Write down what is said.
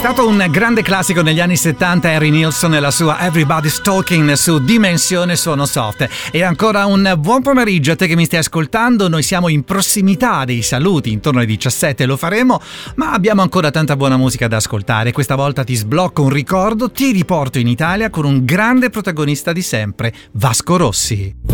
stato un grande classico negli anni 70, Harry Nilsson e la sua Everybody's Talking su Dimensione Suono Soft. E ancora un buon pomeriggio a te che mi stai ascoltando. Noi siamo in prossimità dei saluti, intorno alle 17 lo faremo, ma abbiamo ancora tanta buona musica da ascoltare. Questa volta ti sblocco un ricordo, ti riporto in Italia con un grande protagonista di sempre, Vasco Rossi.